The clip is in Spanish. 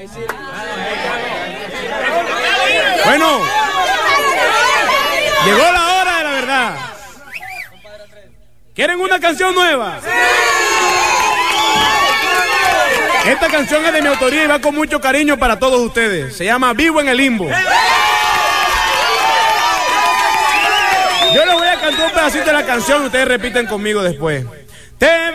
Bueno, llegó la hora de la verdad. ¿Quieren una canción nueva? Esta canción es de mi autoría y va con mucho cariño para todos ustedes. Se llama Vivo en el Limbo. Yo les voy a cantar un pedacito de la canción y ustedes repiten conmigo después.